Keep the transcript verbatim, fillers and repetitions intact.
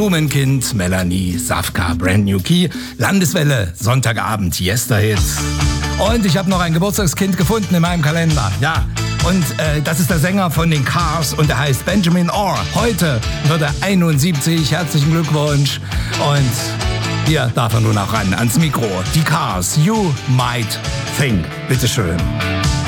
Blumenkind, Melanie, Safka, Brand New Key, Landeswelle, Sonntagabend, Yesterhits. Und ich habe noch ein Geburtstagskind gefunden in meinem Kalender. Ja, und äh, das ist der Sänger von den Cars und der heißt Benjamin Orr. Heute wird er einundsiebzig. Herzlichen Glückwunsch. Und hier darf er nun auch ran ans Mikro. Die Cars, You Might Think. Bitteschön.